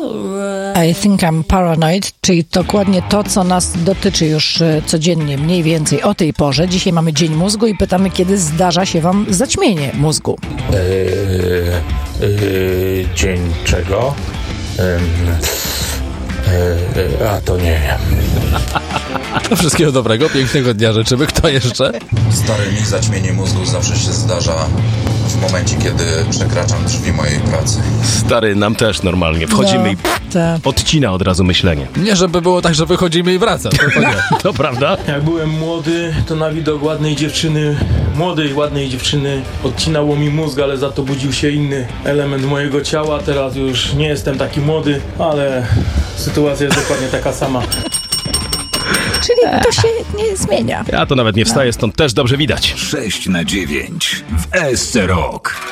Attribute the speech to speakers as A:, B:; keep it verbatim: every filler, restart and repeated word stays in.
A: I think I'm paranoid, czyli dokładnie to, co nas dotyczy już codziennie, mniej więcej o tej porze. Dzisiaj mamy Dzień Mózgu i pytamy, kiedy zdarza się wam zaćmienie mózgu.
B: Yy, yy, dzień czego? Yy, yy, a to nie wiem.
C: Wszystkiego dobrego, pięknego dnia życzymy. Kto jeszcze?
D: Stary, mi zaćmienie mózgu zawsze się zdarza w momencie, kiedy przekraczam drzwi mojej pracy.
E: Stary, nam też normalnie. Wchodzimy
A: No,
E: i
A: ta.
E: odcina od razu myślenie.
C: Nie, żeby było tak, że wychodzimy i wracamy. To, to nie.
E: To prawda?
B: Jak byłem młody, to na widok ładnej dziewczyny, młodej, ładnej dziewczyny odcinało mi mózg, ale za to budził się inny element mojego ciała. Teraz już nie jestem taki młody, ale sytuacja jest dokładnie taka sama.
A: Czyli to się nie zmienia.
E: Ja to nawet nie wstaję, stąd też dobrze widać.
F: sześć na dziewięć w S C Rock.